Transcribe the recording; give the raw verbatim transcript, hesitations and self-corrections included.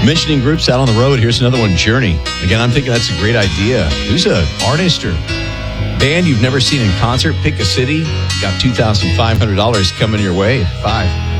Mentioning groups out on the road, here's another one, Journey. Again, I'm thinking that's a great idea. Who's an artist or band you've never seen in concert? Pick a city. Got two thousand five hundred dollars coming your way at five.